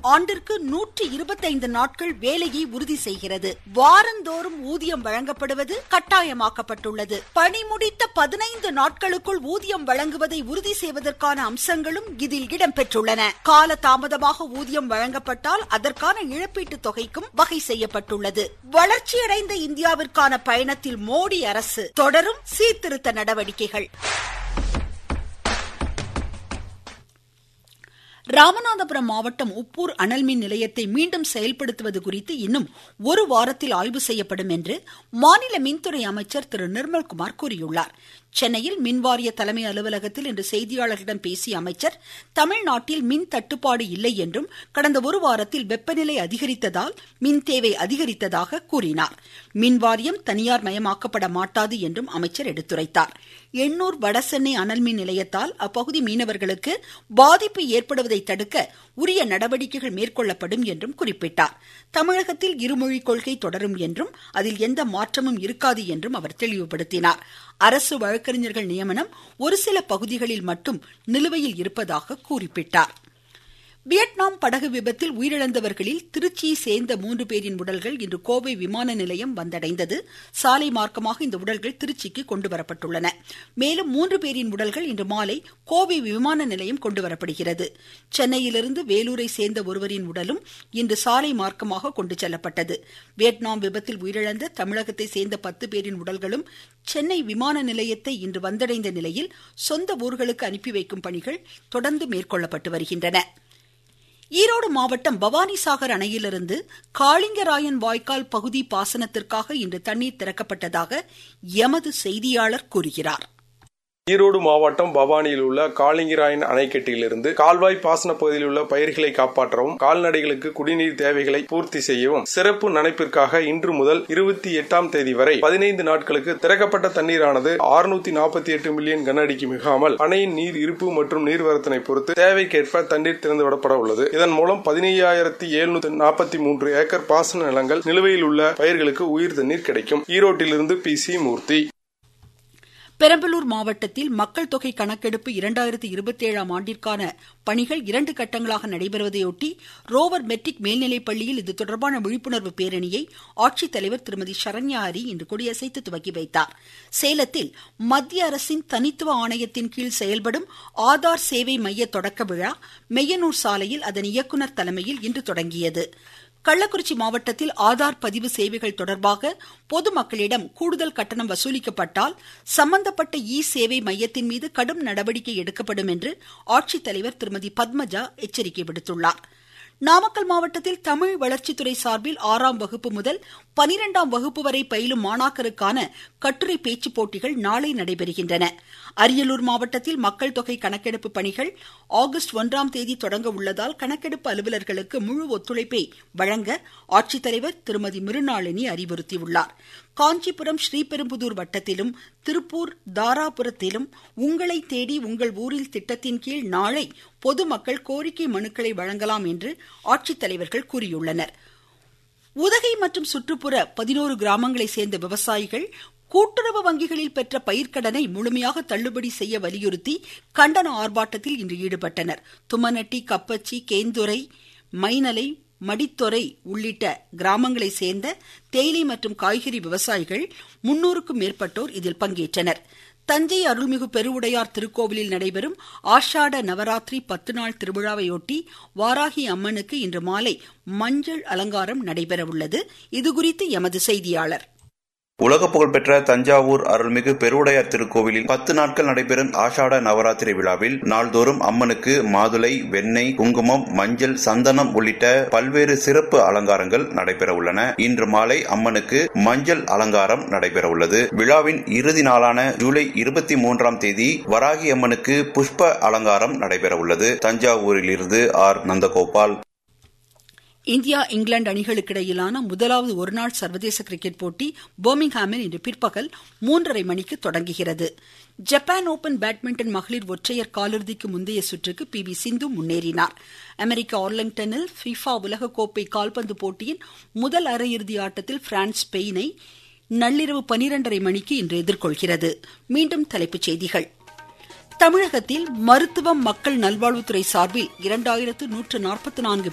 ஆண்டிற்கு 125 நாட்கள் வேலையை உறுதி செய்கிறது. வாரந்தோறும் ஊதியம் வழங்கப்படுவது கட்டாயமாக்கப்பட்டுள்ளது. பணி முடித்த 15 நாட்களுக்குள் ஊதியம் வழங்குவதை உறுதி செய்வதற்கான அம்சங்களும் இதில் இடம்பெற்றுள்ளன. கால தாமதமாக ஊதியம் வழங்கப்பட்டால் அதற்கான இழப்பீட்டுத் தொகைக்கும் வகை செய்யப்பட்டுள்ளது. வளர்ச்சியடைந்த இந்தியாவிற்கான பயணத்தில் மோடி அரசு தொடரும் சீர்திருத்த நடவடிக்கைகள். ராமநாதபுரம் மாவட்டம் உப்பூர் அனல்மின் நிலையத்தை மீண்டும் செயல்படுத்துவது குறித்து இன்னும் ஒரு வாரத்தில் ஆய்வு செய்யப்படும் என்று மாநில மின்துறை அமைச்சர் திரு நிர்மல்குமார் கூறியுள்ளார். சென்னையில் மின்வாரிய தலைமை அலுவலகத்தில் இன்று செய்தியாளர்களிடம் பேசிய அமைச்சர், தமிழ்நாட்டில் மின் தட்டுப்பாடு இல்லை என்றும் கடந்த ஒரு வாரத்தில் வெப்பநிலை அதிகரித்ததால் மின் தேவை அதிகரித்ததாக கூறினார். மின்வாரியம் தனியார் மயமாக்கப்பட மாட்டாது என்றும் அமைச்சர் எடுத்துரைத்தார். எண்ணூர் வடசென்னை அனல்மின் நிலையத்தால் அப்பகுதி மீனவர்களுக்கு பாதிப்பு ஏற்படுவதை தடுக்க உரிய நடவடிக்கைகள் மேற்கொள்ளப்படும் என்றும் குறிப்பிட்டார். தமிழகத்தில் இருமொழிக் கொள்கை தொடரும் என்றும் அதில் எந்த மாற்றமும் இருக்காது என்றும் அவர் தெளிவுபடுத்தினார். அரசு வழக்கறிஞர்கள் நியமனம் ஒரு சில பகுதிகளில் மட்டும் நிலுவையில் இருப்பதாக குறிப்பிட்டார். வியட்நாம் படகு விபத்தில் உயிரிழந்தவர்களில் திருச்சியை சேர்ந்த 3 பேரின் உடல்கள் இன்று கோவை விமான நிலையம் வந்தடைந்தது. சாலை மார்க்கமாக இந்த உடல்கள் திருச்சிக்கு கொண்டுவரப்பட்டுள்ளன. மேலும் 3 பேரின் உடல்கள் இன்று மாலை கோவை விமான நிலையம் கொண்டுவரப்படுகிறது. சென்னையிலிருந்து வேலூரை சேர்ந்த ஒருவரின் உடலும் இன்று சாலை மார்க்கமாக கொண்டு செல்லப்பட்டது. வியட்நாம் விபத்தில் உயிரிழந்த தமிழகத்தை சேர்ந்த 10 பேரின் உடல்களும் சென்னை விமான நிலையத்தை இன்று வந்தடைந்த நிலையில் சொந்த ஊர்களுக்கு அனுப்பி வைக்கும் பணிகள் தொடர்ந்து மேற்கொள்ளப்பட்டு வருகின்றன. ஈரோடு மாவட்டம் பவானிசாகர் அணையிலிருந்து காளிங்கராயன் வாய்க்கால் பகுதி பாசனத்திற்காக இன்று தண்ணீர் திறக்கப்பட்டதாக எமது செய்தியாளர் கூறுகிறார். ஈரோடு மாவட்டம் பவானியில் உள்ள காளிங்கராயன் அணைக்கட்டிலிருந்து கால்வாய் பாசன பகுதியில் உள்ள பயிர்களை காப்பாற்றவும் கால்நடைகளுக்கு குடிநீர் தேவைகளை பூர்த்தி செய்யவும் சிறப்பு நனைப்பிற்காக இன்று முதல் 28ஆம் தேதி வரை 15 நாட்களுக்கு திறக்கப்பட்ட தண்ணீரானது 648 மில்லியன் கன அடிக்கு மிகாமல் அணையின் நீர் இருப்பு மற்றும் நீர்வரத்தினை பொறுத்து தேவைக்கேற்ப தண்ணீர் திறந்துவிடப்பட உள்ளது. இதன் மூலம் 15,743 ஏக்கர் பாசன நிலங்கள் நிலுவையில் உள்ள பயிர்களுக்கு உயிர் தண்ணீர் கிடைக்கும். ஈரோட்டிலிருந்து PC மூர்த்தி. பெரம்பலூர் மாவட்டத்தில் மக்கள் தொகை கணக்கெடுப்பு 2027ஆம் ஆண்டிற்கான பணிகள் 2 கட்டங்களாக நடைபெறுவதையொட்டி ரோவர் மெட்ரிக் மேல்நிலைப் பள்ளியில் இது தொடர்பான விழிப்புணர்வு பேரணியை ஆட்சித்தலைவர் திருமதி சரண்யா ஹரி இன்று கொடியசைத்து துவக்கி வைத்தார். சேலத்தில் மத்திய அரசின் தனித்துவ ஆணையத்தின் கீழ் செயல்படும் ஆதார் சேவை மைய தொடக்க விழா மெய்யனூர் சாலையில் அதன் இயக்குநர் தலைமையில் இன்று தொடங்கியது. கள்ளக்குறிச்சி மாவட்டத்தில் ஆதார் பதிவு சேவைகள் தொடர்பாக பொதுமக்களிடம் கூடுதல் கட்டணம் வசூலிக்கப்பட்டால் சம்பந்தப்பட்ட சேவை மையத்தின் மீது கடும் நடவடிக்கை எடுக்கப்படும் என்று ஆட்சித்தலைவர் திருமதி பத்மஜா எச்சரிக்கை விடுத்துள்ளார். நாமக்கல் மாவட்டத்தில் தமிழ் வளர்ச்சித்துறை சார்பில் 6ஆம் வகுப்பு முதல் 12ஆம் வகுப்பு வரை பயிலும் மாணாக்கருக்கான கட்டுரை பேச்சு போட்டிகள் நாளை நடைபெறுகின்றன. அரியலூர் மாவட்டத்தில் மக்கள் தொகை கணக்கெடுப்பு பணிகள் ஆகஸ்ட் 1ஆம் தேதி தொடங்க உள்ளதால் கணக்கெடுப்பு அலுவலர்களுக்கு முழு ஒத்துழைப்பை வழங்க ஆட்சித்தலைவர் திருமதி மிருணாளினி அறிவுறுத்தியுள்ளார். காஞ்சிபுரம் ஸ்ரீபெரும்புதூர் வட்டத்திலும் திருப்பூர் தாராபுரத்திலும் உங்களை தேடி உங்கள் ஊரில் திட்டத்தின் கீழ் நாளை பொதுமக்கள் கோரிக்கை மனுக்களை வழங்கலாம் என்று ஆட்சித்தலைவர்கள் கூறியுள்ளனர். உதகை மற்றும் சுற்றுப்புற 11 கிராமங்களை சேர்ந்த விவசாயிகள் கூட்டுறவு வங்கிகளில் பெற்ற பயிர்க்கடனை முழுமையாக தள்ளுபடி செய்ய வலியுறுத்தி கண்டன ஆர்ப்பாட்டத்தில் இன்று ஈடுபட்டனர். தும்மநட்டி, கப்பச்சி, கேந்துறை, மைனலை, மடித்துறை உள்ளிட்ட கிராமங்களை சேர்ந்த தேயிலை மற்றும் காய்கறி விவசாயிகள் 300க்கும் மேற்பட்டோர் இதில் பங்கேற்றனர். தஞ்சை அருள்மிகு பெருவுடையார் திருக்கோவிலில் நடைபெறும் ஆஷாட நவராத்திரி 10 நாள் திருவிழாவையொட்டி வாராகி அம்மனுக்கு இன்று மாலை மஞ்சள் அலங்காரம் நடைபெறவுள்ளது. இதுகுறித்து எமது செய்தியாளர். உலக புகழ்பெற்ற தஞ்சாவூர் அருள்மிகு பெருவுடையார் திருக்கோவிலில் 10 நாட்கள் நடைபெறும் ஆஷாட நவராத்திரி விழாவில் நாள்தோறும் அம்மனுக்கு மாதுளை, வெண்ணெய், குங்குமம், மஞ்சள், சந்தனம் உள்ளிட்ட பல்வேறு சிறப்பு அலங்காரங்கள் நடைபெற உள்ளன. இன்று மாலை அம்மனுக்கு மஞ்சள் அலங்காரம் நடைபெற உள்ளது. விழாவின் இறுதி நாளான ஜூலை 23ஆம் தேதி வராகி அம்மனுக்கு புஷ்ப அலங்காரம் நடைபெற உள்ளது. தஞ்சாவூரிலிருந்து ஆர். நந்தகோபால். இந்தியா இங்கிலாந்து அணிகளுக்கிடையிலான முதலாவது ஒருநாள் சர்வதேச கிரிக்கெட் போட்டி பர்மிங்ஹாமில் இன்று பிற்பகல் 3:30 மணிக்கு தொடங்குகிறது. ஜப்பான் ஓபன் பேட்மிண்டன் மகளிர் ஒற்றையர் காலிறுதிக்கு முந்தைய சுற்றுக்கு PV சிந்து முன்னேறினார். அமெரிக்க ஆர்லிங்டனில் FIFA உலகக்கோப்பை கால்பந்து போட்டியின் முதல் அரையிறுதி ஆட்டத்தில் பிரான்ஸ் ஸ்பெயினை நள்ளிரவு 12:30 மணிக்கு இன்று எதிர்கொள்கிறது. மீண்டும் தலைப்புச் செய்திகள். தமிழகத்தில் மருத்துவம் மக்கள் நல்வாழ்வுத்துறை சார்பில் 2144